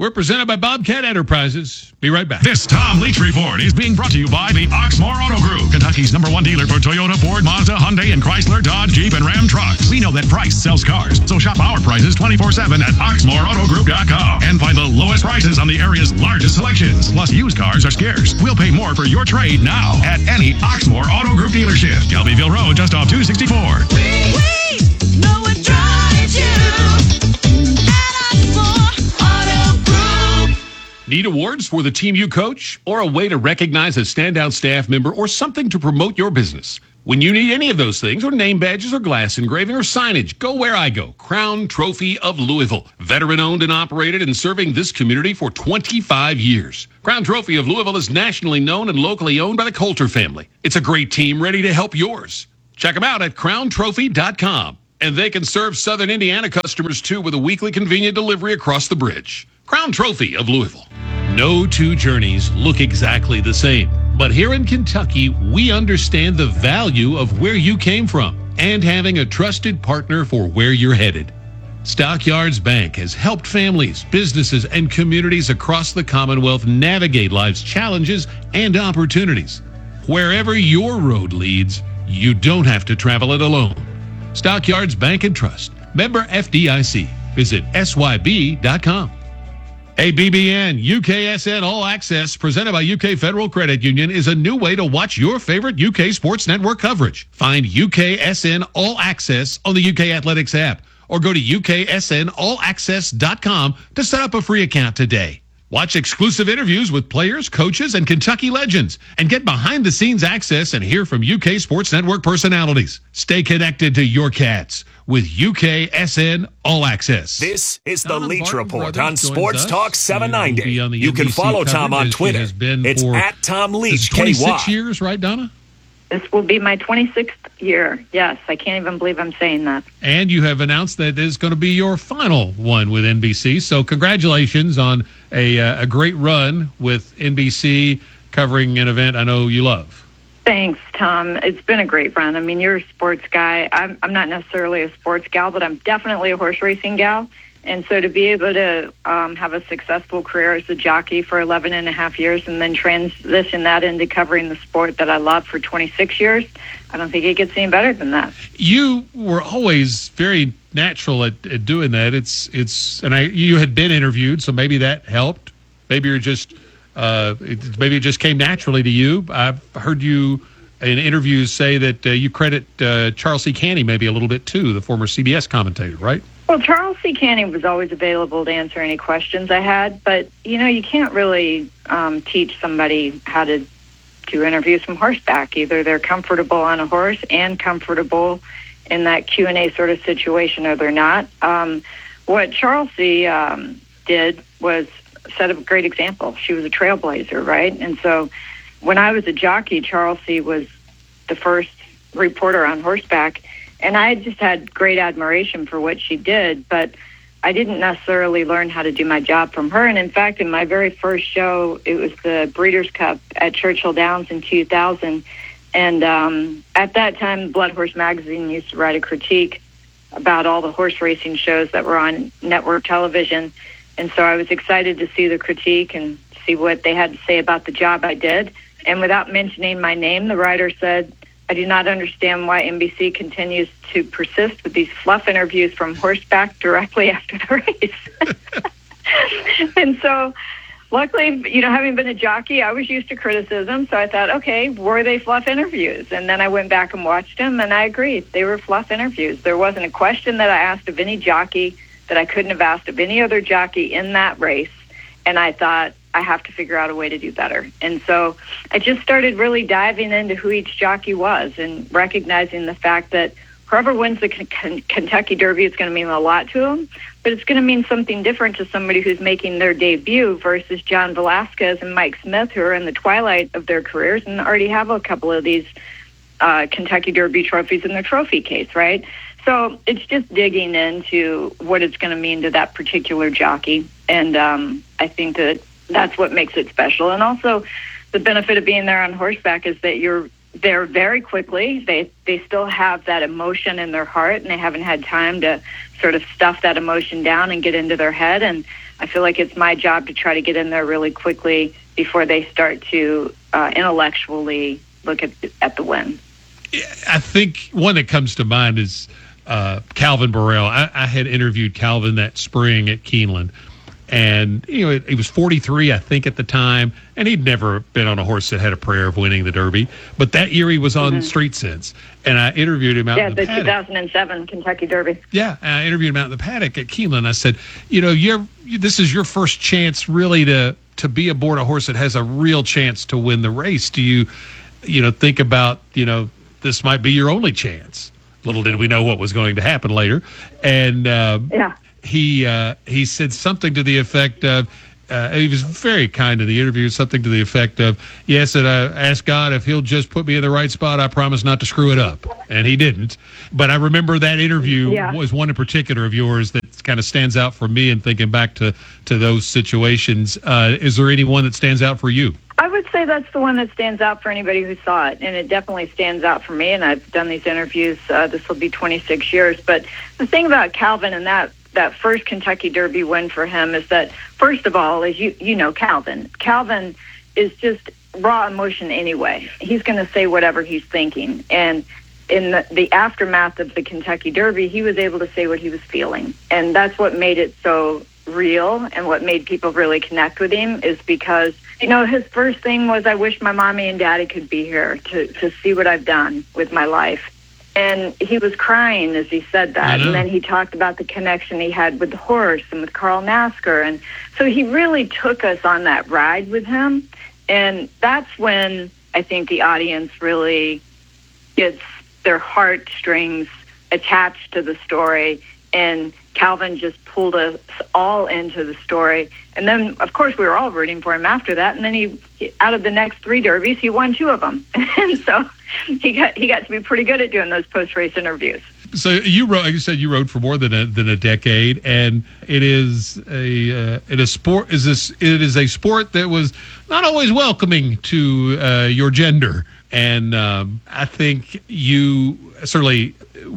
We're presented by Bobcat Enterprises. Be right back. This Tom Leach Report is being brought to you by the Oxmoor Auto Group, Kentucky's #1 dealer for Toyota, Ford, Mazda, Hyundai, and Chrysler, Dodge, Jeep, and Ram trucks. We know that price sells cars, so shop our prices 24/7 at OxmoorAutoGroup.com and find the lowest prices on the area's largest selections. Plus, used cars are scarce. We'll pay more for your trade now at any Oxmoor Auto Group dealership. Shelbyville Road, just off 264. We know what drives you. Need awards for the team you coach, or a way to recognize a standout staff member, or something to promote your business? When you need any of those things, or name badges, or glass engraving, or signage, go where I go. Crown Trophy of Louisville. Veteran-owned and operated and serving this community for 25 years. Crown Trophy of Louisville is nationally known and locally owned by the Coulter family. It's a great team ready to help yours. Check them out at crowntrophy.com. And they can serve Southern Indiana customers, too, with a weekly convenient delivery across the bridge. Crown Trophy of Louisville. No two journeys look exactly the same. But here in Kentucky, we understand the value of where you came from and having a trusted partner for where you're headed. Stockyards Bank has helped families, businesses, and communities across the Commonwealth navigate life's challenges and opportunities. Wherever your road leads, you don't have to travel it alone. Stockyards Bank and Trust. Member FDIC. Visit SYB.com. ABBN UKSN All Access, presented by UK Federal Credit Union, is a new way to watch your favorite UK sports network coverage. Find UKSN All Access on the UK Athletics app, or go to UKSNAllAccess.com to set up a free account today. Watch exclusive interviews with players, coaches, and Kentucky legends, and get behind-the-scenes access and hear from UK Sports Network personalities. Stay connected to your Cats with UKSN All Access. This is the Leach Report on Sports Talk 790. You can follow Tom on Twitter. It's at Tom Leach, 26 years, right, Donna? This will be my 26th year. Yes, I can't even believe I'm saying that. And you have announced that it is going to be your final one with NBC. So congratulations on a great run with NBC covering an event I know you love. Thanks, Tom. It's been a great run. I mean, you're a sports guy. I'm not necessarily a sports gal, but I'm definitely a horse racing gal. And so to be able to have a successful career as a jockey for 11 and a half years and then transition that into covering the sport that I love for 26 years, I don't think it gets any better than that. You were always very natural at doing that. You had been interviewed, so maybe that helped. Maybe you're just maybe it just came naturally to you. I've heard you in interviews say that you credit Charles C. Canny maybe a little bit too, the former CBS commentator, right? Well, Charles C. Canny was always available to answer any questions I had, but, you can't really teach somebody how to do interviews from horseback. Either they're comfortable on a horse and comfortable in that Q&A sort of situation, or they're not. What Charles C. did was set a great example. She was a trailblazer, right? And so when I was a jockey, Charles C. was the first reporter on horseback, and I just had great admiration for what she did, but I didn't necessarily learn how to do my job from her. And in fact, in my very first show, it was the Breeders' Cup at Churchill Downs in 2000. And at that time, Blood Horse Magazine used to write a critique about all the horse racing shows that were on network television. And so I was excited to see the critique and see what they had to say about the job I did. And without mentioning my name, the writer said, "I do not understand why NBC continues to persist with these fluff interviews from horseback directly after the race." And so, luckily, having been a jockey, I was used to criticism. So I thought, okay, were they fluff interviews? And then I went back and watched them, and I agreed. They were fluff interviews. There wasn't a question that I asked of any jockey that I couldn't have asked of any other jockey in that race. And I thought, I have to figure out a way to do better. And so I just started really diving into who each jockey was and recognizing the fact that whoever wins the Kentucky Derby, it's going to mean a lot to them, but it's going to mean something different to somebody who's making their debut versus John Velasquez and Mike Smith, who are in the twilight of their careers and already have a couple of these Kentucky Derby trophies in their trophy case, right? So it's just digging into what it's going to mean to that particular jockey. And I think that that's what makes it special. And also the benefit of being there on horseback is that you're there very quickly. They still have that emotion in their heart, and they haven't had time to sort of stuff that emotion down and get into their head. And I feel like it's my job to try to get in there really quickly before they start to intellectually look at the win. I think one that comes to mind is Calvin Burrell. I had interviewed Calvin that spring at Keeneland. And, he was 43, I think, at the time, and he'd never been on a horse that had a prayer of winning the Derby. But that year he was on Street Sense, and I interviewed him out in the paddock. 2007 Kentucky Derby. Yeah, and I interviewed him out in the paddock at Keeneland. I said, this is your first chance really to be aboard a horse that has a real chance to win the race. Do you, think about, this might be your only chance? Little did we know what was going to happen later. And he said something to the effect of, he was very kind in the interview, something to the effect of, yes, and I asked God if he'll just put me in the right spot, I promise not to screw it up. And he didn't. But I remember that interview was one in particular of yours that kind of stands out for me and thinking back to those situations. Is there any one that stands out for you? I would say that's the one that stands out for anybody who saw it, and it definitely stands out for me, and I've done these interviews. This will be 26 years. But the thing about Calvin and that first Kentucky Derby win for him is that, first of all, as you know, Calvin is just raw emotion anyway. He's going to say whatever he's thinking. And in the aftermath of the Kentucky Derby, he was able to say what he was feeling. And that's what made it so real and what made people really connect with him, is because, his first thing was, I wish my mommy and daddy could be here to see what I've done with my life. And he was crying as he said that. And then he talked about the connection he had with the horse and with Carl Nasker. And so he really took us on that ride with him. And that's when I think the audience really gets their heartstrings attached to the story. And Calvin just pulled us all into the story. And then, of course, we were all rooting for him after that. And then he out of the next 3 Derbies, he won 2 of them. And so he got to be pretty good at doing those post-race interviews. So you rode for more than a decade, and it is a sport that was not always welcoming to your gender. And I think you certainly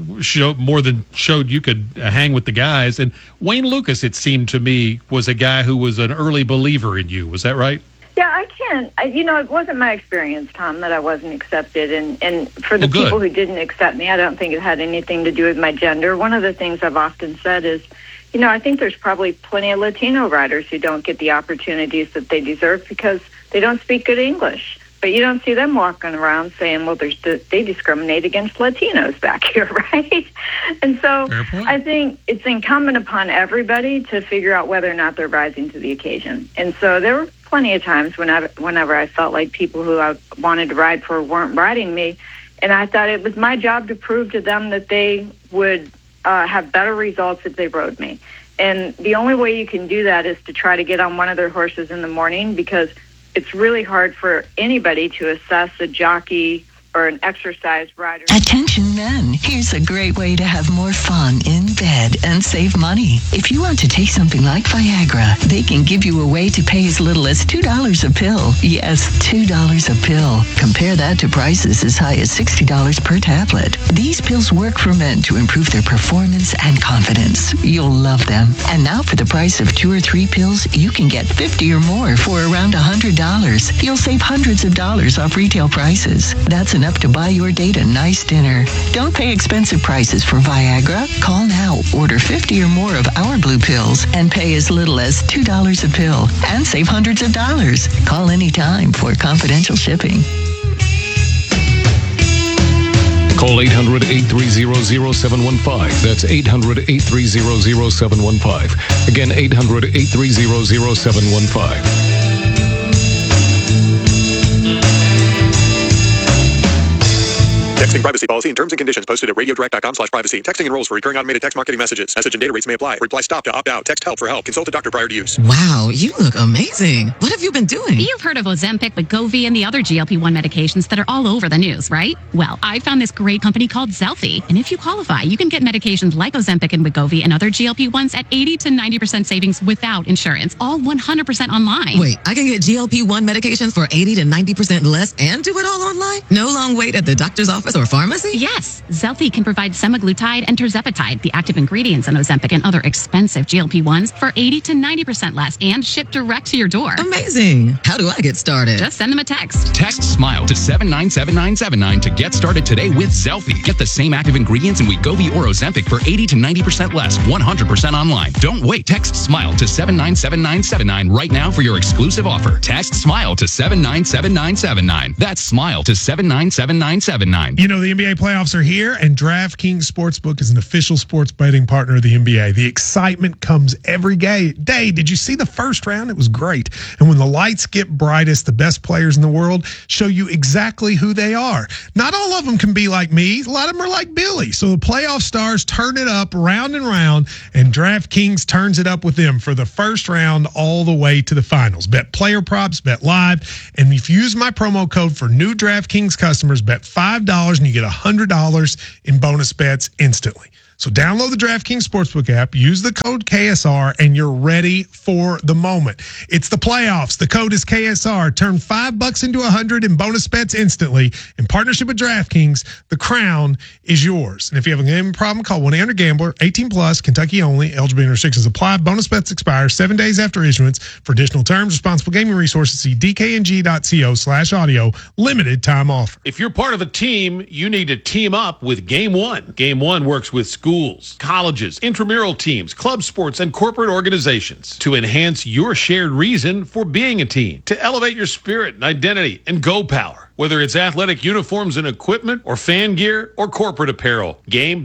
showed you could hang with the guys. And Wayne Lukas, it seemed to me, was a guy who was an early believer in you. Was that right? Yeah, I can. It wasn't my experience, Tom, that I wasn't accepted. And for the people who didn't accept me, I don't think it had anything to do with my gender. One of the things I've often said is, I think there's probably plenty of Latino riders who don't get the opportunities that they deserve because they don't speak good English. But you don't see them walking around saying, well, they discriminate against Latinos back here, right? And so I think it's incumbent upon everybody to figure out whether or not they're rising to the occasion. And so there were plenty of times whenever I felt like people who I wanted to ride for weren't riding me, and I thought it was my job to prove to them that they would have better results if they rode me. And the only way you can do that is to try to get on one of their horses in the morning, because it's really hard for anybody to assess a jockey or an exercise rider. Attention men, here's a great way to have more fun in bed and save money. If you want to take something like Viagra, they can give you a way to pay as little as $2 a pill. Yes, $2 a pill. Compare that to prices as high as $60 per tablet. These pills work for men to improve their performance and confidence. You'll love them. And now for the price of 2 or 3 pills, you can get 50 or more for around $100. You'll save hundreds of dollars off retail prices. That's enough to buy your date a nice dinner. Don't pay expensive prices for Viagra. Call now, order 50 or more of our blue pills, and pay as little as $2 a pill and save hundreds of dollars. Call anytime for confidential shipping. Call 800-830-0715. That's 800-830-0715. Again, 800-830-0715. Texting privacy policy and terms and conditions posted at radiodirect.com/privacy. Texting enrolls for recurring automated text marketing messages. Message and data rates may apply. Reply stop to opt out. Text help for help. Consult a doctor prior to use. Wow, you look amazing. What have you been doing? You've heard of Ozempic, Wegovy, and the other GLP-1 medications that are all over the news, right? Well, I found this great company called Zelfie, and if you qualify, you can get medications like Ozempic and Wegovy and other GLP-1s at 80 to 90% savings without insurance, all 100% online. Wait, I can get GLP-1 medications for 80 to 90% less and do it all online? No long wait at the doctor's office or pharmacy? Yes, Zelfie can provide semaglutide and tirzepatide, the active ingredients in Ozempic and other expensive GLP-1s, for 80 to 90% less and shipped direct to your door. Amazing. How do I get started? Just send them a text. Text SMILE to 797979 to get started today with Zelfie. Get the same active ingredients in Wegovy or Ozempic for 80 to 90% less, 100% online. Don't wait. Text SMILE to 797979 right now for your exclusive offer. Text SMILE to 797979. That's SMILE to 797979. You know, the NBA playoffs are here, and DraftKings Sportsbook is an official sports betting partner of the NBA. The excitement comes every day. Did you see the first round? It was great. And when the lights get brightest, the best players in the world show you exactly who they are. Not all of them can be like me. A lot of them are like Billy. So the playoff stars turn it up round and round, and DraftKings turns it up with them for the first round all the way to the finals. Bet player props, bet live, and if you use my promo code for new DraftKings customers, bet $5 and you get $100 in bonus bets instantly. So download the DraftKings Sportsbook app, use the code KSR, and you're ready for the moment. It's the playoffs. The code is KSR. Turn $5 into $100 in bonus bets instantly. In partnership with DraftKings, the crown is yours. And if you have a gambling problem, call 1-800-GAMBLER, 18 plus, Kentucky only. Eligibility restrictions apply. Bonus bets expire 7 days after issuance. For additional terms, responsible gaming resources, see dkng.co/audio. Limited time offer. If you're part of a team, you need to team up with Game One. Game One works with schools, colleges, intramural teams, club sports, and corporate organizations to enhance your shared reason for being a team, to elevate your spirit and identity and go power. Whether it's athletic uniforms and equipment or fan gear or corporate apparel,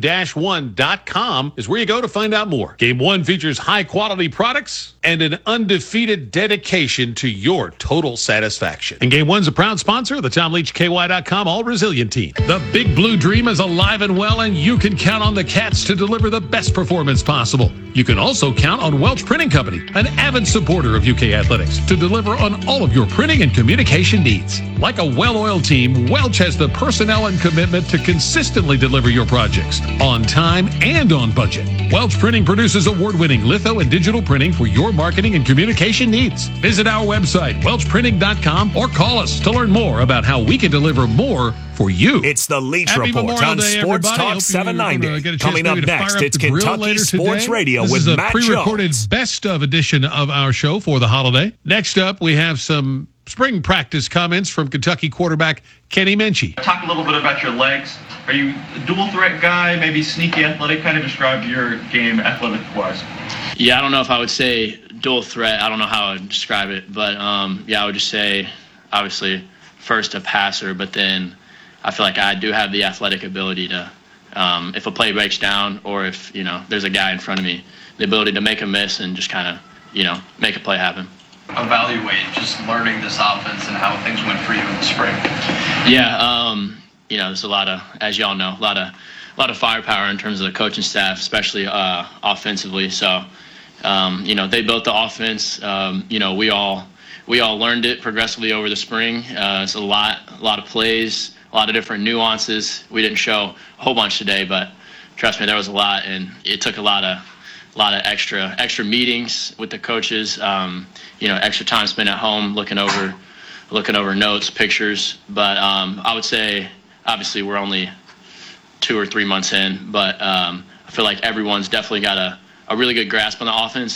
Game-1.com is where you go to find out more. Game One features high-quality products and an undefeated dedication to your total satisfaction. And Game One's a proud sponsor of the TomLeachKY.com All Resilient Team. The Big Blue Dream is alive and well, and you can count on the Cats to deliver the best performance possible. You can also count on Welch Printing Company, an avid supporter of UK athletics, to deliver on all of your printing and communication needs. Like a well-oiled team, Welch has the personnel and commitment to consistently deliver your projects on time and on budget. Welch Printing produces award-winning litho and digital printing for your marketing and communication needs. Visit our website, welchprinting.com, or call us to learn more about how we can deliver more for you. It's the Leach Happy Report Memorial on Day, Sports everybody. Talk 790. Coming up next, it's Kentucky Kentucky Sports Radio with Matt Jones. This is a pre-recorded Jones. best of edition of our show for the holiday. Next up, we have some spring practice comments from Kentucky quarterback Kenny Minchey. Talk a little bit about your legs. Are you a dual threat guy, maybe sneaky athletic? Kind of describe your game athletic-wise. Yeah, I don't know if I would say dual threat. I don't know how I would describe it. But, yeah, I would just say, obviously, first a passer, but then I feel like I do have the athletic ability to, if a play breaks down or if, there's a guy in front of me, the ability to make a miss and just kind of, make a play happen. Evaluate just learning this offense and how things went for you in the spring. Yeah, there's a lot of, as y'all know, a lot of firepower in terms of the coaching staff, especially offensively. So, they built the offense. We all learned it progressively over the spring. It's a lot of plays, a lot of different nuances. We didn't show a whole bunch today, but trust me, there was a lot, and it took a lot of extra meetings with the coaches. Extra time spent at home looking over notes, pictures. But I would say, obviously, we're only 2 or 3 months in, but I feel like everyone's definitely got a really good grasp on the offense,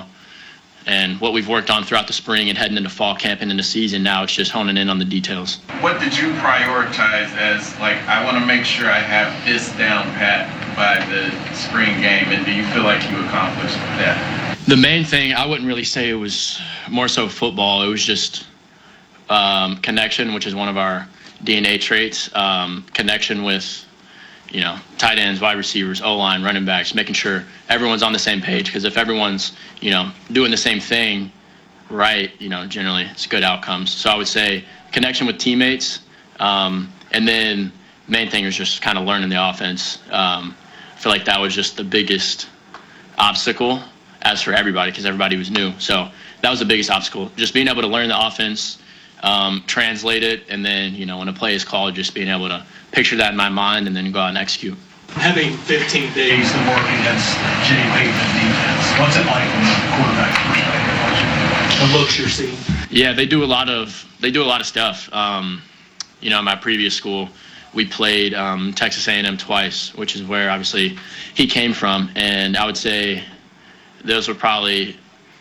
and what we've worked on throughout the spring and heading into fall camp and into season, now it's just honing in on the details. What did you prioritize as, I want to make sure I have this down pat by the spring game, and do you feel like you accomplished that? The main thing, I wouldn't really say it was more so football. It was just connection, which is one of our DNA traits. Connection with, tight ends, wide receivers, O-line, running backs, making sure everyone's on the same page. Because if everyone's, doing the same thing right, generally it's good outcomes. So I would say connection with teammates, and then main thing was just kind of learning the offense. I feel like that was just the biggest obstacle as for everybody, because everybody was new. So that was the biggest obstacle, just being able to learn the offense, translate it, and then, when a play is called, just being able to picture that in my mind and then go out and execute. Having 15 days to work against Jay Bateman defense, what's it like from the quarterback perspective? The looks you're seeing? Yeah, they do a lot of stuff. In my previous school, we played Texas A&M twice, which is where obviously he came from, and I would say those were probably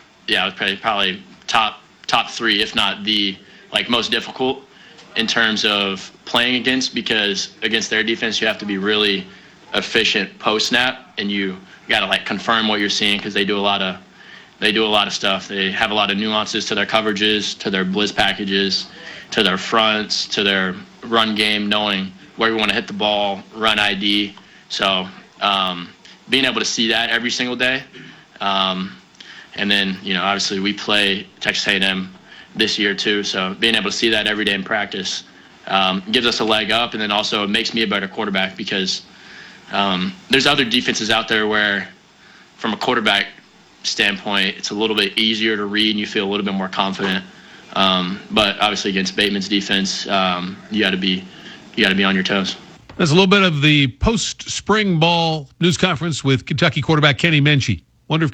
top three, if not the most difficult in terms of playing against, because against their defense you have to be really efficient post snap, and you got to confirm what you're seeing, because they do a lot of stuff. They have a lot of nuances to their coverages, to their blitz packages, to their fronts, to their run game, knowing where we want to hit the ball, run ID. So being able to see that every single day. And then, obviously we play Texas A&M this year too. So being able to see that every day in practice gives us a leg up. And then also it makes me a better quarterback, because there's other defenses out there where from a quarterback standpoint, it's a little bit easier to read and you feel a little bit more confident. But obviously against Bateman's defense, you got to be on your toes. That's a little bit of the post-spring ball news conference with Kentucky quarterback Kenny Minchey. Wonder if